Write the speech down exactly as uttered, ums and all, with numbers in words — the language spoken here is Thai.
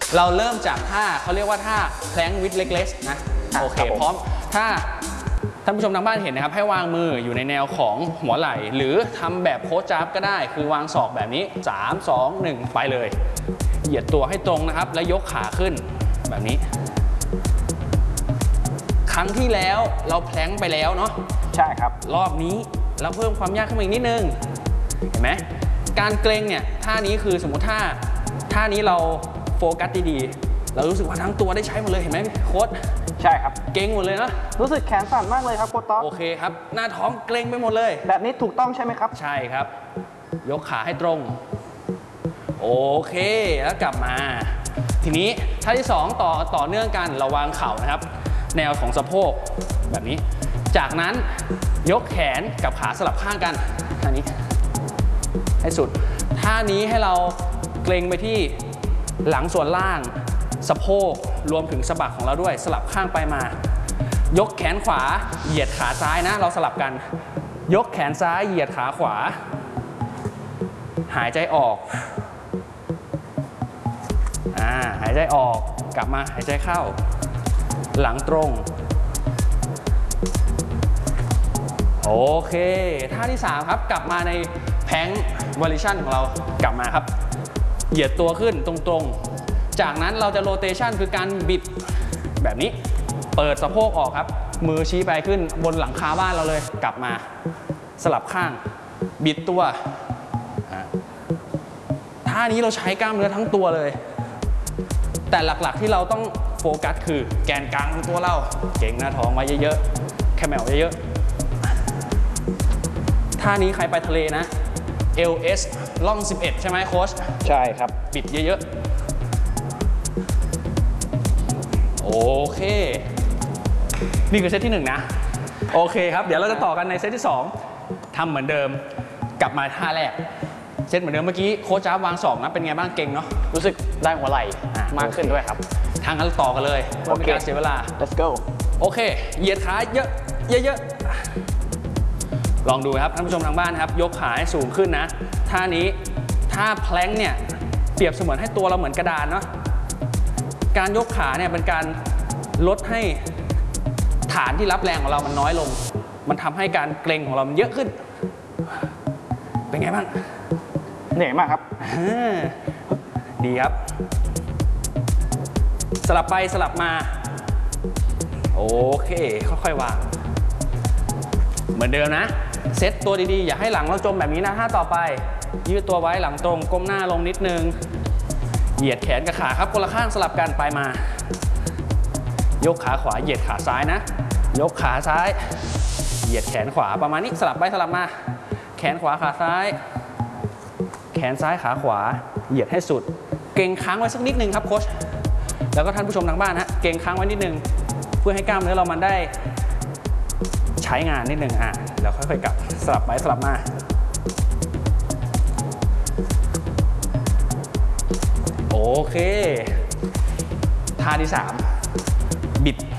เราเริ่มจากท่าเขาเรียกว่าท่าแพลงวิดเล็กๆนะโอเคพร้อมถ้าท่านผู้ชมทางบ้านเห็นนะครับให้วางมืออยู่ในแนวของหัวไหล่หรือทำแบบโค้ชจับก็ได้คือวางศอกแบบนี้สาม สอง หนึ่งไปเลยเหยียดตัวให้ตรงนะครับแล้วยกขาขึ้นแบบนี้ครั้งที่แล้วเราแพลงไปแล้วเนาะใช่ครับรอบนี้เราเพิ่มความยากขึ้นมาอีกนิดนึงเห็นไหมการเกรงเนี่ยท่านี้คือสมมติท่าท่านี้เราโฟกัสดีๆเรารู้สึกว่าทั้งตัวได้ใช้หมดเลยเห็นไหมโค้ชใช่ครับเกรงหมดเลยนะรู้สึกแขนสั่นมากเลยครับโค้ชต๊อกโอเคครับหน้าท้องเกรงไปหมดเลยแบบนี้ถูกต้องใช่ไหมครับใช่ครับยกขาให้ตรงโอเคแล้วกลับมาทีนี้ท่าที่สองต่อต่อเนื่องกันเราวางเข่านะครับแนวของสะโพกแบบนี้จากนั้นยกแขนกับขาสลับข้างกันท่านี้ให้สุดท่านี้ให้เราเกรงไปที่หลังส่วนล่างสะโพกรวมถึงสะบักของเราด้วยสลับข้างไปมายกแขนขวาเหยียดขาซ้ายนะเราสลับกันยกแขนซ้ายเหยียดขาขวาหายใจออกอ่าหายใจออกกลับมาหายใจเข้าหลังตรงโอเคท่าที่สามครับกลับมาในแพงวอลิชั่นของเรากลับมาครับเหยียดตัวขึ้นตรงๆจากนั้นเราจะโรเตชันคือการบิดแบบนี้เปิดสะโพกออกครับมือชี้ไปขึ้นบนหลังคาบ้านเราเลยกลับมาสลับข้างบิดตัวท่านี้เราใช้กล้ามเนื้อทั้งตัวเลยแต่หลักๆที่เราต้องโฟกัสคือแกนกลางของตัวเราเก่งหน้าท้องไว้เยอะๆแคมเมลเยอะๆท่านี้ใครไปทะเลนะ เอล เอส ล่องสิบเอ็ดใช่ไหมโค้ชใช่ครับบิดเยอะๆโอเคนี่คือเซตที่หนึ่งนะโอเคครับเดี๋ยวเราจะต่อกันในเซตที่สองทำเหมือนเดิมกลับมาท่าแรกเซตเหมือนเดิมเมื่อกี้โค้ชจ้าบวางสองนะเป็นไงบ้างเก่งเนาะรู้สึกได้หัวไหล่มากขึ้นด้วยครับทางกันต่อกันเลยเพื่อไม่ให้เสียเวลา let's go โอเคเหยียดขาเยอะเยอะๆลองดูครับท่านผู้ชมทางบ้านครับยกขาให้สูงขึ้นนะท่านี้ท่าแพลงเนี่ยเปรียบเสมือนให้ตัวเราเหมือนกระดานเนาะการยกขาเนี่ยเป็นการลดให้ฐานที่รับแรงของเรามันน้อยลงมันทำให้การเกร็งของเรามันเยอะขึ้นเป็นไงบ้างเหนื่อยมากครับดีครับสลับไปสลับมาโอเคค่อยๆวางเหมือนเดิมนะเซตตัวดีๆอย่าให้หลังเราจมแบบนี้นะท่าต่อไปยืดตัวไว้หลังตรงก้มหน้าลงนิดนึงเหยียดแขนกับขาครับคนละข้างสลับกันไปมายกขาขวาเหยียดขาซ้ายนะยกขาซ้ายเหยียดแขนขวาประมาณนี้สลับไปสลับมาแขนขวาขาซ้ายแขนซ้ายขาขวาเหยียดให้สุดเกรงค้างไว้สักนิดนึงครับโค้ชแล้วก็ท่านผู้ชมทางบ้านฮะเกรงค้างไว้นิดนึงเพื่อให้กล้ามเนื้อเรามันได้ใช้งานนิดนึงอ่ะแล้วค่อยๆกลับสลับไปสลับมาโอเคท่าที่สามบิด